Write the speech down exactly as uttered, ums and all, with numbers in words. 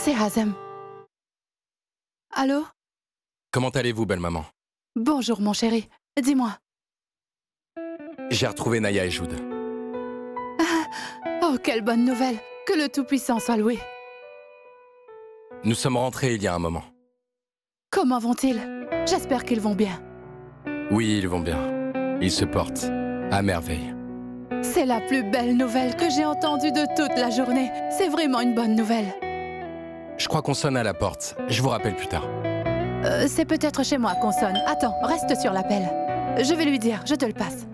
c'est Hazem. Allô? Comment allez-vous, belle maman? Bonjour, mon chéri. Dis-moi. J'ai retrouvé Naya et Jude. Oh, quelle bonne nouvelle! Que le Tout-Puissant soit loué. Nous sommes rentrés il y a un moment. Comment vont-ils? J'espère qu'ils vont bien. Oui, ils vont bien. Ils se portent à merveille. C'est la plus belle nouvelle que j'ai entendue de toute la journée. C'est vraiment une bonne nouvelle. Je crois qu'on sonne à la porte. Je vous rappelle plus tard. Euh, c'est peut-être chez moi qu'on sonne. Attends, reste sur l'appel. Je vais lui dire, je te le passe.